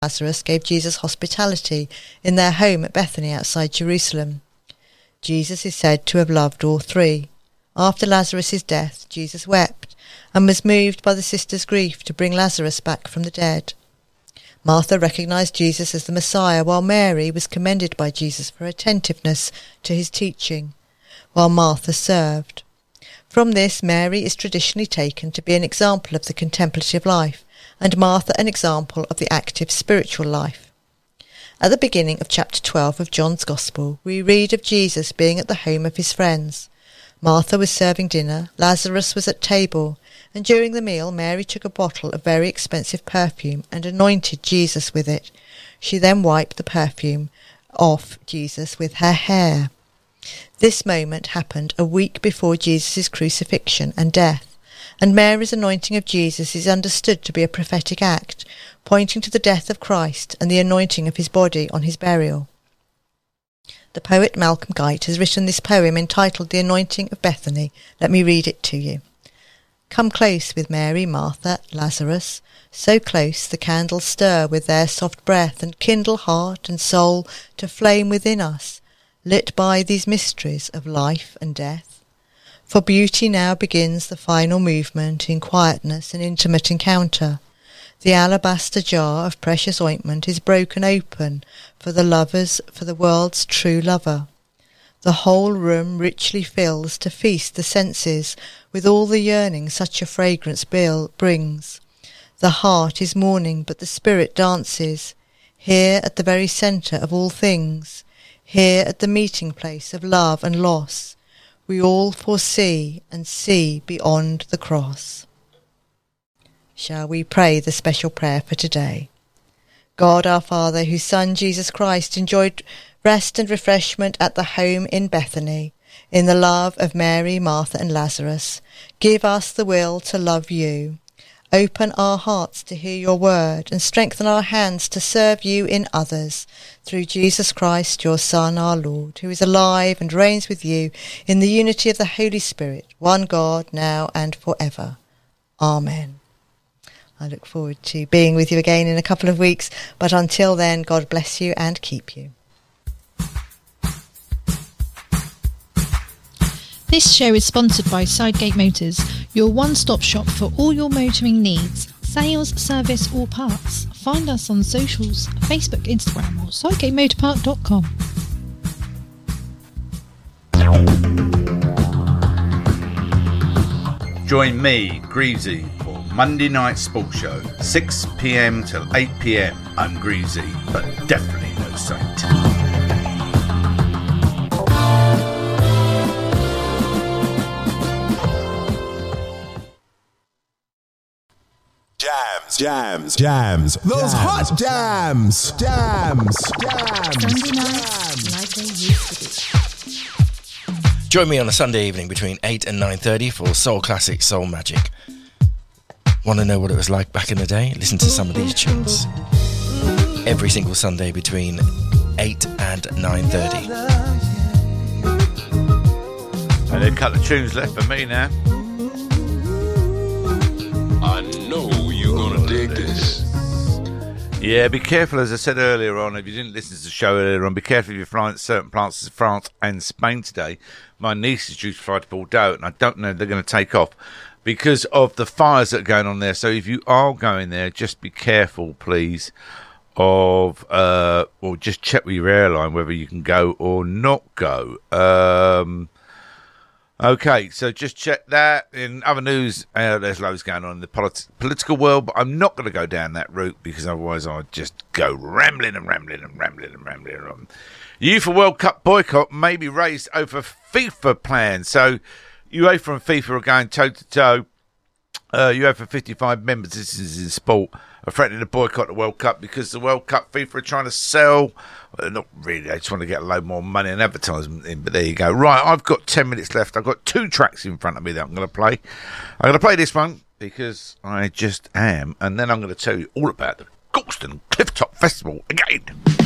Lazarus gave Jesus hospitality in their home at Bethany outside Jerusalem. Jesus is said to have loved all three. After Lazarus' death, Jesus wept and was moved by the sisters' grief to bring Lazarus back from the dead. Martha recognised Jesus as the Messiah, while Mary was commended by Jesus for attentiveness to his teaching, while Martha served. From this, Mary is traditionally taken to be an example of the contemplative life, and Martha an example of the active spiritual life. At the beginning of chapter 12 of John's Gospel, we read of Jesus being at the home of his friends. Martha was serving dinner, Lazarus was at table, and during the meal Mary took a bottle of very expensive perfume and anointed Jesus with it. She then wiped the perfume off Jesus with her hair. This moment happened a week before Jesus' crucifixion and death, and Mary's anointing of Jesus is understood to be a prophetic act, pointing to the death of Christ and the anointing of his body on his burial. The poet Malcolm Guite has written this poem entitled The Anointing of Bethany. Let me read it to you. Come close with Mary, Martha, Lazarus, so close the candles stir with their soft breath and kindle heart and soul to flame within us, lit by these mysteries of life and death. For beauty now begins the final movement in quietness and intimate encounter. The alabaster jar of precious ointment is broken open for the lovers, for the world's true lover. The whole room richly fills to feast the senses with all the yearning such a fragrance brings. The heart is mourning, but the spirit dances, here at the very centre of all things, here at the meeting place of love and loss. We all foresee and see beyond the cross. Shall we pray the special prayer for today? God our Father, whose Son Jesus Christ enjoyed rest and refreshment at the home in Bethany, in the love of Mary, Martha and Lazarus, give us the will to love you. Open our hearts to hear your word and strengthen our hands to serve you in others, through Jesus Christ, your Son, our Lord, who is alive and reigns with you in the unity of the Holy Spirit, one God, now and forever. Amen. I look forward to being with you again in a couple of weeks, but until then, God bless you and keep you. This show is sponsored by Sidegate Motors, your one-stop shop for all your motoring needs, sales, service or parts. Find us on socials, Facebook, Instagram or sidegatemotorpark.com. Join me, Greavesy, for Monday Night Sports Show, 6 p.m. till 8 p.m. I'm Greavesy, but definitely no saint. Jams. Those hot jams. Sunday nights like they used to be. Join me on a Sunday evening between 8 and 9:30 for Soul Classic, Soul Magic. Want to know what it was like back in the day? Listen to some of these tunes. Every single Sunday between 8 and 9:30. And a couple of tunes left for me now. I know you're gonna dig this. Yeah, be careful, as I said earlier on, if you didn't listen to the show earlier on, be careful if you're flying certain parts of France and Spain today. My niece is due to fly to Bordeaux, and I don't know if they're going to take off because of the fires that are going on there. So if you are going there, just be careful, please, or just check with your airline whether you can go or not go. Okay, so just check that. In other news, there's loads going on in the political world, but I'm not going to go down that route because otherwise I'd just go rambling on. UEFA World Cup boycott may be raised over FIFA plans. So UEFA and FIFA are going toe-to-toe. UEFA 55 member citizens in sport are threatening to boycott the World Cup because the World Cup FIFA are trying to sell. Well, not really, they just want to get a load more money and advertisement in, but there you go. Right, I've got 10 minutes left. I've got 2 tracks in front of me that I'm going to play. I'm going to play this one because I just am, and then I'm going to tell you all about the Gorleston Clifftop Festival again.